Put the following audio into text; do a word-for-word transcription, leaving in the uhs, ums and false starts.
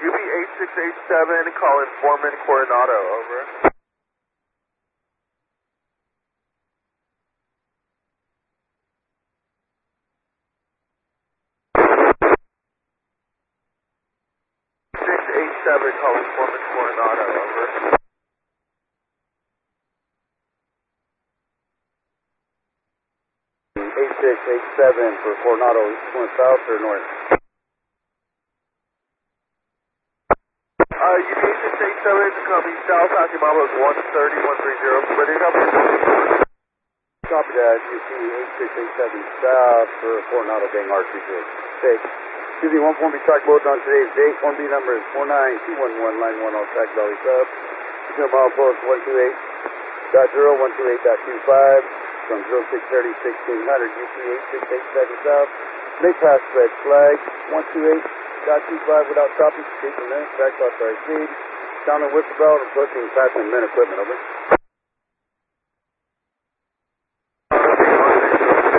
U B eight six eight seven, calling Foreman Coronado, over. six eight seven, calling Foreman Coronado, over. eight six eight seven for Coronado, going south or north? Uh, U B eight six eight seven, coming south, Hockey Mama is one thirty, one thirty, splitting up. Copy that, U C eight six eight seven south for Coronado, being R three six. Okay. Excuse me, one four B track mode on today's date. one B number is four nine two one one, line one on track Valley Sub. Signal mile post one two eight dot zero, one two eight dot two five from zero six thirty, sixteen hundred, U C eight six eight seven south. May pass red flag, one two eight dot two five without copy, station minutes, back off our speed. Sound and whistle bell, approaching passing men equipment, over.